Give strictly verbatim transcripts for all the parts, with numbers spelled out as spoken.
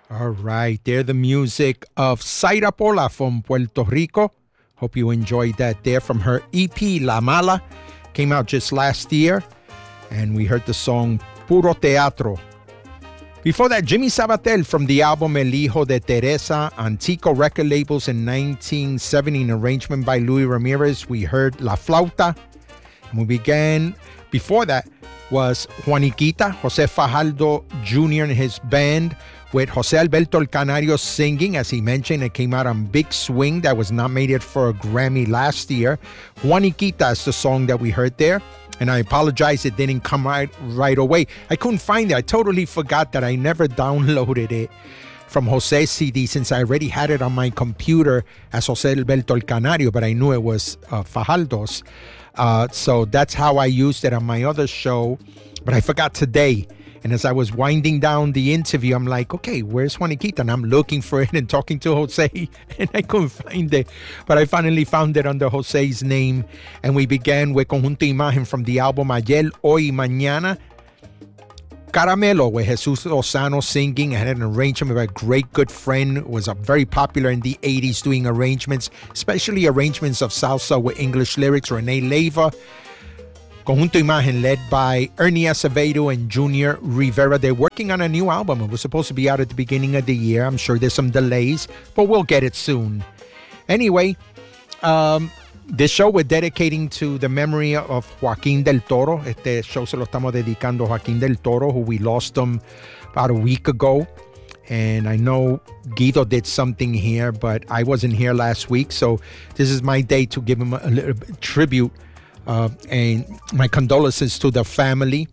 All right, there the music of Zaira Pola from Puerto Rico. Hope you enjoyed that there from her E P La Mala. Came out just last year, and we heard the song Puro Teatro. Before that, Jimmy Sabatel from the album El Hijo de Teresa on Tico record labels in nineteen seventy, an arrangement by Luis Ramirez. We heard La Flauta. And we began, before that, was Juaniquita, Jose Fajardo Junior and his band, with Jose Alberto El Canario singing. As he mentioned, it came out on Big Swing. That was nominated for a Grammy last year. Juaniquita is the song that we heard there. And I apologize, it didn't come right, right away. I couldn't find it. I totally forgot that I never downloaded it from Jose's C D since I already had it on my computer as Jose Alberto El Canario, but I knew it was uh, Fajardo's. Uh, so that's how I used it on my other show. But I forgot today. And as I was winding down the interview, I'm like, okay, where's Juaniquita? And I'm looking for it and talking to Jose, and I couldn't find it. But I finally found it under Jose's name. And we began with Conjunto Imagen from the album Ayer, Hoy, Mañana. Caramelo with Jesus Lozano singing. I had an arrangement with a great good friend. Was a very popular in the eighties doing arrangements, especially arrangements of salsa with English lyrics. Renee Leiva. Conjunto Imagen, led by Ernie Acevedo and Junior Rivera. They're working on a new album. It was supposed to be out at the beginning of the year. I'm sure there's some delays, but we'll get it soon. Anyway, um, this show we're dedicating to the memory of Joaquín del Toro. Este show se lo estamos dedicando a Joaquín del Toro, who we lost him about a week ago. And I know Guido did something here, but I wasn't here last week. So this is my day to give him a little tribute. Uh, and my condolences to the family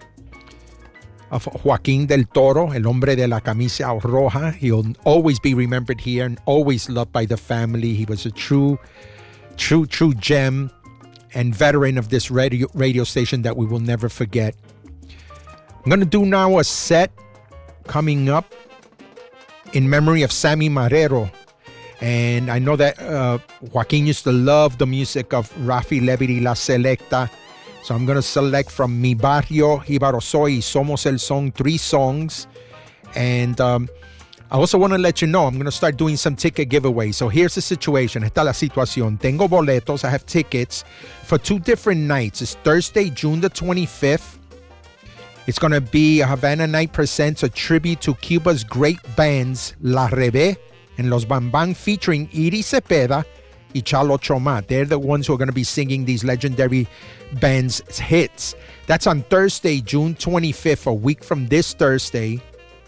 of Joaquín del Toro, el hombre de la camisa roja. He'll always be remembered here and always loved by the family. He was a true, true, true gem and veteran of this radio, radio station that we will never forget. I'm going to do now a set coming up in memory of Sammy Marrero. And I know that uh, Joaquin used to love the music of Rafi Levy La Selecta. So I'm going to select from Mi Barrio, Jíbaro Soy, Somos El Son, three songs. And um, I also want to let you know, I'm going to start doing some ticket giveaways. So here's the situation. Esta la situación. Tengo boletos. I have tickets for two different nights. It's Thursday, June the twenty-fifth. It's going to be a Havana Night presents a tribute to Cuba's great bands, La Rebe and Los Bambam, featuring Iris Cepeda y Chalo Choma. They're the ones who are going to be singing these legendary bands' hits. That's on Thursday, June twenty-fifth, a week from this Thursday.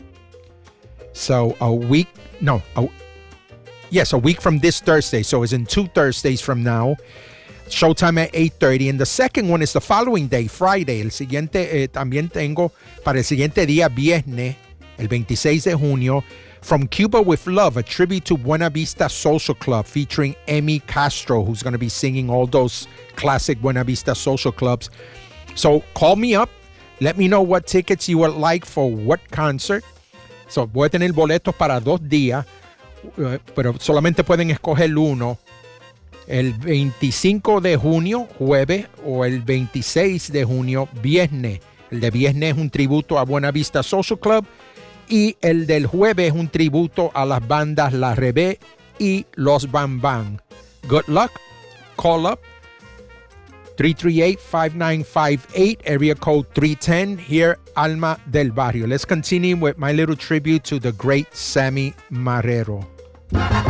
So a week, no, a, yes, a week from this Thursday. So it's in two Thursdays from now. Showtime at eight thirty. And the second one is the following day, Friday. El siguiente, eh, también tengo para el siguiente día, viernes, el veintiséis de junio, From Cuba with Love, a tribute to Buena Vista Social Club featuring Emmy Castro, who's going to be singing all those classic Buena Vista Social Clubs. So call me up. Let me know what tickets you would like for what concert. So voy a tener boletos para dos días, uh, pero solamente pueden escoger uno. El veinticinco de junio, jueves, o el veintiséis de junio, viernes. El de viernes es un tributo a Buena Vista Social Club. Y el del jueves es un tributo a las bandas La Rebe y Los Bambam. Good luck. Call up three three eight, five nine five eight, area code three ten, here Alma del Barrio. Let's continue with my little tribute to the great Sammy Marrero.